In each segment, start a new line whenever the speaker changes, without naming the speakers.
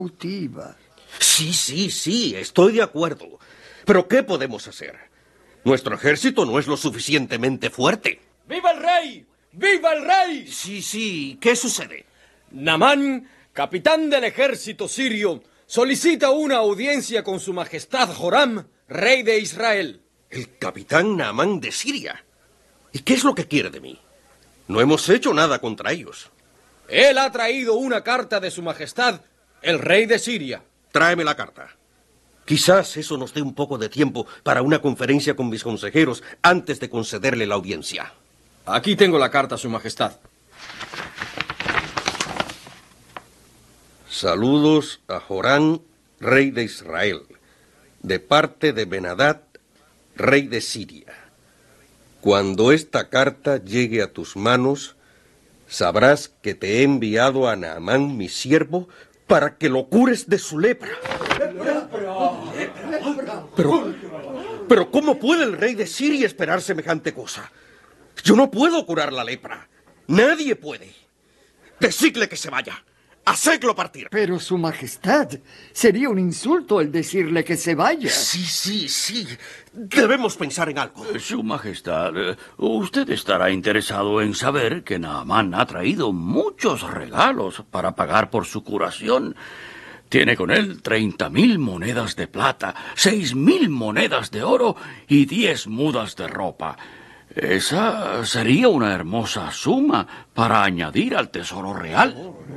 consecutiva.
Sí, estoy de acuerdo. Pero ¿qué podemos hacer? Nuestro ejército no es lo suficientemente fuerte.
¡Viva el rey! ¡Viva el rey!
Sí, ¿qué sucede?
Naamán, capitán del ejército sirio, solicita una audiencia con su majestad Joram, rey de Israel.
El capitán Naamán de Siria. ¿Y qué es lo que quiere de mí? No hemos hecho nada contra ellos.
Él ha traído una carta de su majestad, el rey de Siria.
Tráeme la carta. Quizás eso nos dé un poco de tiempo para una conferencia con mis consejeros antes de concederle la audiencia.
Aquí tengo la carta, su majestad.
Saludos a Joram, rey de Israel, de parte de Ben-Hadad, rey de Siria. Cuando esta carta llegue a tus manos, sabrás que te he enviado a Naamán, mi siervo, para que lo cures de su lepra. Pero ¿cómo puede el rey de Siria esperar semejante cosa? Yo no puedo curar la lepra. Nadie puede. Decidle que se vaya. Hacedlo partir.
Pero, su majestad, sería un insulto el decirle que se vaya.
Sí. Debemos pensar en algo.
Su majestad, usted estará interesado en saber que Naamán ha traído muchos regalos para pagar por su curación. Tiene con él 30.000 monedas de plata, 6.000 monedas de oro y 10 mudas de ropa. Esa sería una hermosa suma para añadir al tesoro real.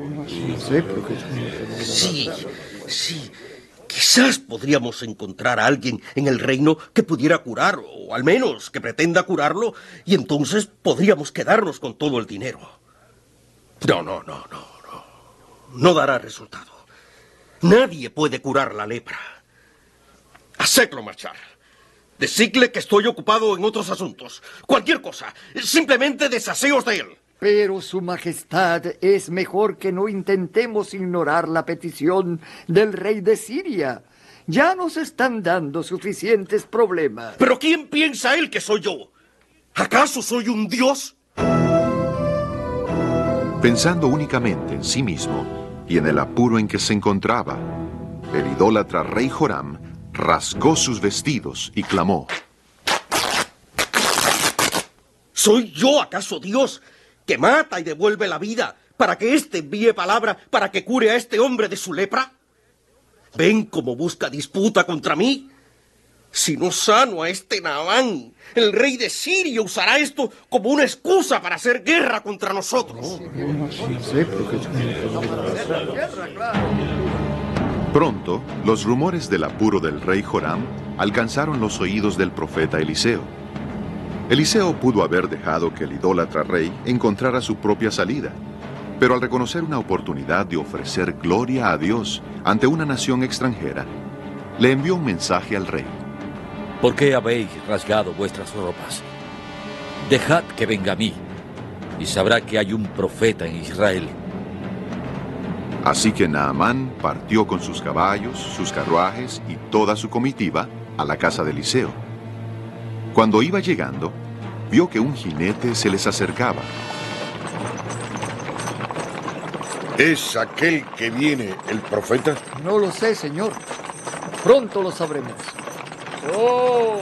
Sí. Quizás podríamos encontrar a alguien en el reino que pudiera curar, o al menos que pretenda curarlo, y entonces podríamos quedarnos con todo el dinero. No. No dará resultado. Nadie puede curar la lepra. Hacedlo marchar. Decidle que estoy ocupado en otros asuntos. Cualquier cosa. Simplemente deshaceos de él.
Pero, su majestad, es mejor que no intentemos ignorar la petición del rey de Siria. Ya nos están dando suficientes problemas.
¿Pero quién piensa él que soy yo? ¿Acaso soy un dios?
Pensando únicamente en sí mismo y en el apuro en que se encontraba, el idólatra rey Joram rasgó sus vestidos y clamó:
¿Soy yo acaso Dios que mata y devuelve la vida para que éste envíe palabra para que cure a este hombre de su lepra? ¿Ven cómo busca disputa contra mí? Si no sano a este Naamán, el rey de Siria usará esto como una excusa para hacer guerra contra nosotros.
Pronto, los rumores del apuro del rey Joram alcanzaron los oídos del profeta Eliseo. Eliseo pudo haber dejado que el idólatra rey encontrara su propia salida, pero al reconocer una oportunidad de ofrecer gloria a Dios ante una nación extranjera, le envió un mensaje al rey.
¿Por qué habéis rasgado vuestras ropas? Dejad que venga a mí, y sabrá que hay un profeta en Israel.
Así que Naamán partió con sus caballos, sus carruajes y toda su comitiva a la casa de Eliseo. Cuando iba llegando, vio que un jinete se les acercaba.
¿Es aquel que viene el profeta?
No lo sé, señor. Pronto lo sabremos. ¡Oh!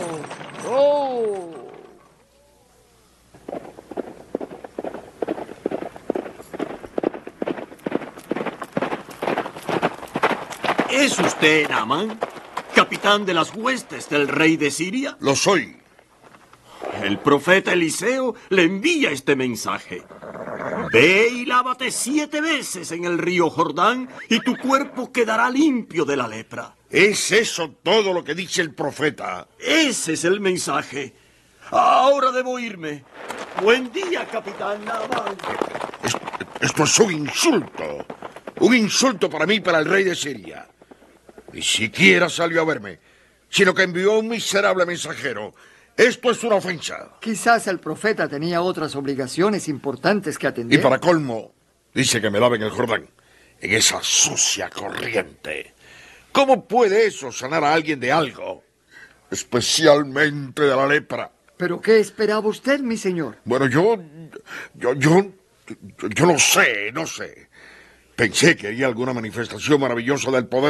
¿Es usted Naamán, capitán de las huestes del rey de Siria?
Lo soy.
El profeta Eliseo le envía este mensaje. Ve y lávate 7 veces en el río Jordán y tu cuerpo quedará limpio de la lepra.
¿Es eso todo lo que dice el profeta?
Ese es el mensaje. Ahora debo irme. Buen día, capitán Naamán.
Esto es un insulto. Un insulto para mí y para el rey de Siria. Ni siquiera salió a verme, sino que envió un miserable mensajero. Esto es una ofensa.
Quizás el profeta tenía otras obligaciones importantes que atender.
Y para colmo, dice que me lave en el Jordán, en esa sucia corriente. ¿Cómo puede eso sanar a alguien de algo? Especialmente de la lepra.
¿Pero qué esperaba usted, mi señor?
Bueno, yo no sé. Pensé que haría alguna manifestación maravillosa del poder